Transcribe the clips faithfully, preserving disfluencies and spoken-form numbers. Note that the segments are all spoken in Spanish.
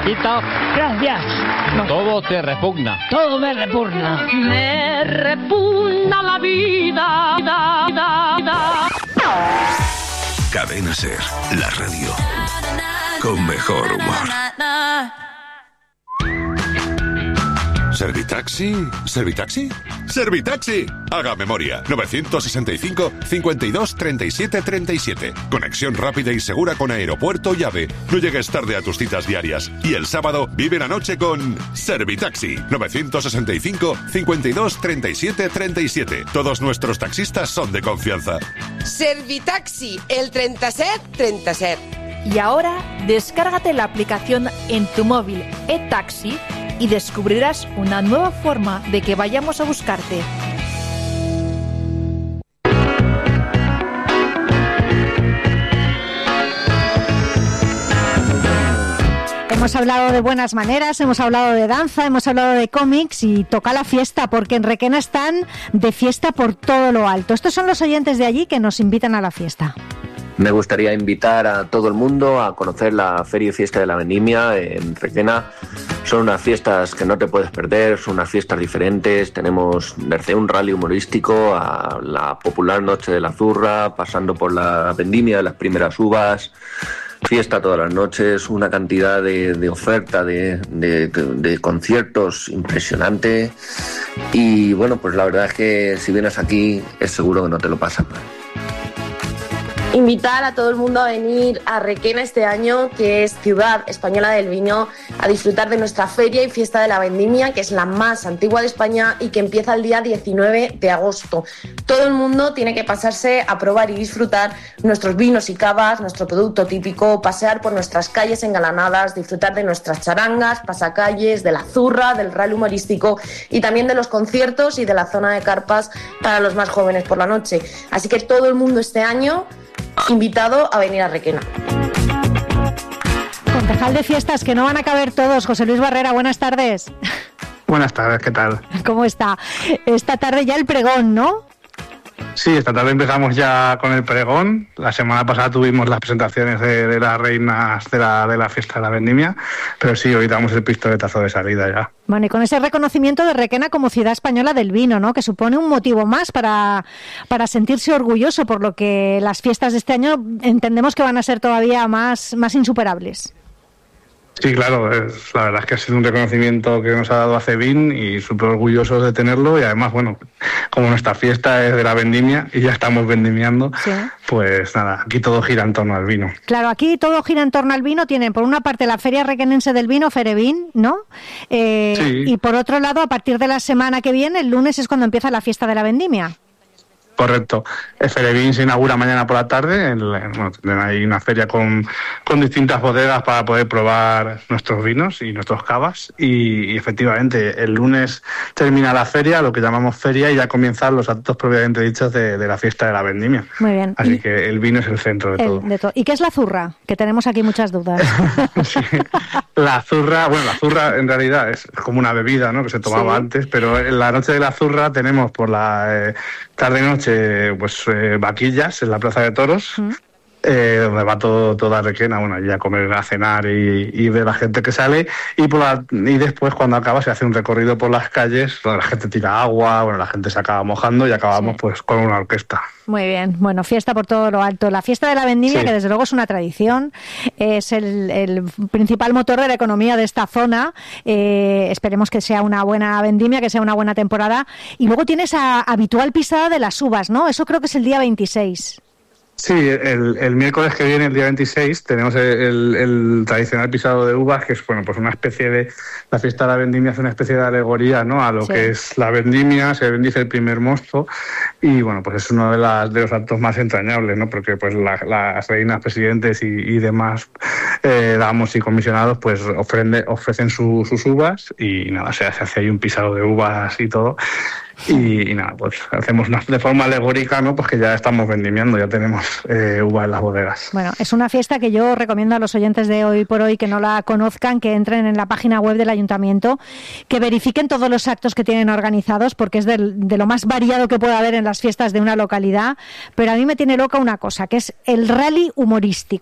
Tito, gracias. No. Todo te repugna. Todo me repugna. Me repugna la vida. Da, da, da. Cadena Ser, la radio con mejor humor. ¿Servitaxi? ¿Servitaxi? ¡Servitaxi! Haga memoria. novecientos sesenta y cinco, cincuenta y dos, treinta y siete, treinta y siete. Conexión rápida y segura con aeropuerto y AVE. No llegues tarde a tus citas diarias. Y el sábado vive la noche con Servitaxi. novecientos sesenta y cinco, cincuenta y dos, treinta y siete, treinta y siete. Todos nuestros taxistas son de confianza. Servitaxi, el treinta set, treinta set. Y ahora, descárgate la aplicación en tu móvil eTaxi y descubrirás una nueva forma de que vayamos a buscarte. Hemos hablado de buenas maneras, hemos hablado de danza, hemos hablado de cómics y toca la fiesta, porque en Requena están de fiesta por todo lo alto. Estos son los oyentes de allí que nos invitan a la fiesta. Me gustaría invitar a todo el mundo a conocer la Feria y Fiesta de la Vendimia en Requena. Son unas fiestas que no te puedes perder, son unas fiestas diferentes. Tenemos desde un rally humorístico a la popular Noche de la Zurra, pasando por la vendimia de las primeras uvas, fiesta todas las noches, una cantidad de, de oferta, de, de, de conciertos impresionante. Y bueno, pues la verdad es que si vienes aquí es seguro que no te lo pasas mal. Invitar a todo el mundo a venir a Requena este año, que es Ciudad Española del Vino, a disfrutar de nuestra Feria y Fiesta de la Vendimia, que es la más antigua de España y que empieza el día diecinueve de agosto. Todo el mundo tiene que pasarse a probar y disfrutar nuestros vinos y cavas, nuestro producto típico, pasear por nuestras calles engalanadas, disfrutar de nuestras charangas, pasacalles, de la zurra, del rally humorístico y también de los conciertos y de la zona de carpas para los más jóvenes por la noche. Así que todo el mundo este año invitado a venir a Requena. Concejal de fiestas, que no van a caber todos. José Luis Barrera, buenas tardes. Buenas tardes, ¿qué tal? ¿Cómo está? Esta tarde ya el pregón, ¿no? Sí, esta tarde empezamos ya con el pregón. La semana pasada tuvimos las presentaciones de, de las reinas de la, de la fiesta de la vendimia, pero sí, hoy damos el pistoletazo de salida ya. Bueno, y con ese reconocimiento de Requena como ciudad española del vino, ¿no? Que supone un motivo más para, para sentirse orgulloso, por lo que las fiestas de este año entendemos que van a ser todavía más, más insuperables. Sí, claro, es, la verdad es que ha sido un reconocimiento que nos ha dado ACEVIN y súper orgullosos de tenerlo, y además, bueno, como nuestra fiesta es de la vendimia y ya estamos vendimiando, sí. Pues nada, aquí todo gira en torno al vino. Claro, aquí todo gira en torno al vino. Tienen por una parte la Feria Requenense del Vino, Ferevin, ¿no? Eh, sí. Y por otro lado, a partir de la semana que viene, el lunes es cuando empieza la fiesta de la vendimia. Correcto. El Ferevin se inaugura mañana por la tarde. En la, bueno, hay una feria con, con distintas bodegas para poder probar nuestros vinos y nuestros cavas. Y, y efectivamente, el lunes termina la feria, lo que llamamos feria, y ya comienzan los actos propiamente dichos de, de la fiesta de la vendimia. Muy bien. Así y que el vino es el centro de, el, todo. de todo. ¿Y qué es la zurra? Que tenemos aquí muchas dudas. Sí. La zurra, bueno, la zurra en realidad es como una bebida, ¿no? Que se tomaba sí. antes, pero en la noche de la zurra tenemos por la eh, tarde-noche pues eh, vaquillas en la Plaza de Toros, ¿Mm? eh, donde va todo, toda Requena, bueno, allí a comer, a cenar y, y ver la gente que sale, y por la, y después cuando acaba se hace un recorrido por las calles donde la gente tira agua, bueno, la gente se acaba mojando y acabamos sí. pues con una orquesta. Muy bien, bueno, fiesta por todo lo alto. La fiesta de la vendimia, sí. que desde luego es una tradición, es el, el principal motor de la economía de esta zona. Eh, esperemos que sea una buena vendimia, que sea una buena temporada. Y luego tienes a habitual pisada de las uvas, ¿no? Eso creo que es el día veintiséis. Sí, el, el miércoles que viene, el día veintiséis, tenemos el, el, el tradicional pisado de uvas, que es bueno, pues una especie de... La fiesta de la vendimia es una especie de alegoría, ¿no?, a lo sí. que es la vendimia, se bendice el primer mosto, y bueno, pues es uno de, las, de los actos más entrañables, ¿no?, porque pues la, las reinas, presidentes y, y demás eh, damos y comisionados pues ofrende, ofrecen su, sus uvas, y nada, se hace ahí un pisado de uvas y todo. Y, y nada, pues hacemos una, de forma alegórica, ¿no? Pues que ya estamos vendimiando, ya tenemos eh, uva en las bodegas. Bueno, es una fiesta que yo recomiendo a los oyentes de Hoy por Hoy que no la conozcan, que entren en la página web del Ayuntamiento, que verifiquen todos los actos que tienen organizados, porque es de, de lo más variado que puede haber en las fiestas de una localidad. Pero a mí me tiene loca una cosa, que es el rally humorístico.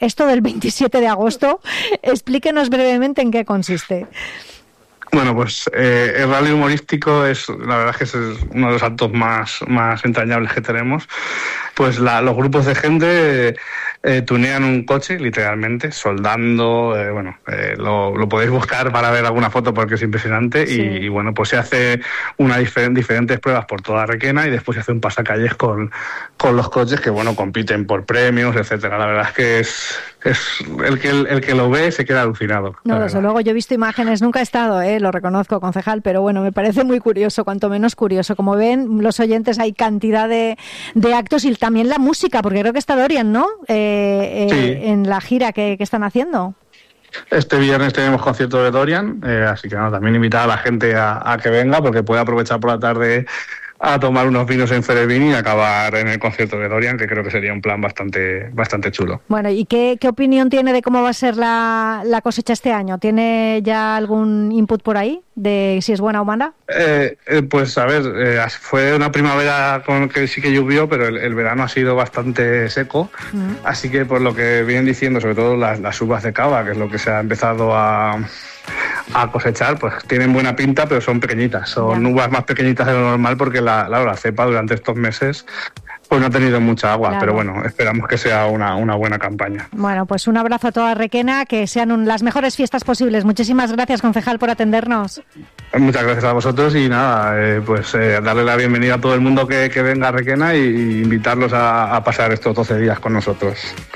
esto del veintisiete de agosto, explíquenos brevemente en qué consiste. Bueno, pues eh, el rally humorístico es, la verdad es que es uno de los actos más, más entrañables que tenemos. Pues la, los grupos de gente eh, tunean un coche, literalmente, soldando, eh, bueno, eh, lo, lo podéis buscar para ver alguna foto porque es impresionante. Sí. Y, y bueno, pues se hace una difer- diferentes pruebas por toda Requena y después se hace un pasacalles con, con los coches que, bueno, compiten por premios, etcétera. La verdad es que es, es el que el, el que lo ve se queda alucinado. No, desde luego, yo he visto imágenes, nunca he estado, eh, lo reconozco, concejal, pero bueno, me parece muy curioso, cuanto menos curioso. Como ven los oyentes, hay cantidad de, de actos y también la música, porque creo que está Dorian, ¿no? Eh, eh, sí. En la gira que, que están haciendo. Este viernes tenemos concierto de Dorian, eh, así que no, también invitar a la gente a, a que venga, porque puede aprovechar por la tarde a tomar unos vinos en Ferevini y acabar en el concierto de Dorian, que creo que sería un plan bastante bastante chulo. Bueno, ¿y qué, qué opinión tiene de cómo va a ser la, la cosecha este año? ¿Tiene ya algún input por ahí de si es buena o mala? Eh, eh, pues a ver, eh, fue una primavera con que sí que llovió, pero el, el verano ha sido bastante seco, uh-huh. Así que por lo que vienen diciendo, sobre todo las, las uvas de cava, que es lo que se ha empezado a... a cosechar, pues tienen buena pinta, pero son pequeñitas, son uvas más pequeñitas de lo normal porque la, la, la cepa durante estos meses pues no ha tenido mucha agua, claro. Pero bueno, esperamos que sea una, una buena campaña. Bueno, pues un abrazo a toda Requena, que sean un, las mejores fiestas posibles. Muchísimas gracias, concejal, por atendernos. Muchas gracias a vosotros y nada, eh, pues eh, darle la bienvenida a todo el mundo que, que venga a Requena y, y invitarlos a, a pasar estos doce días con nosotros.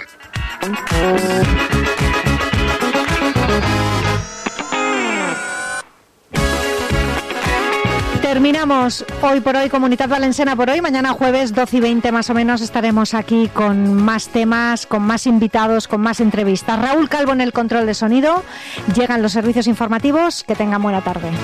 Terminamos hoy por hoy Comunitat Valenciana por hoy. Mañana jueves doce y veinte más o menos estaremos aquí con más temas, con más invitados, con más entrevistas. Raúl Calvo en el control de sonido. Llegan los servicios informativos. Que tengan buena tarde.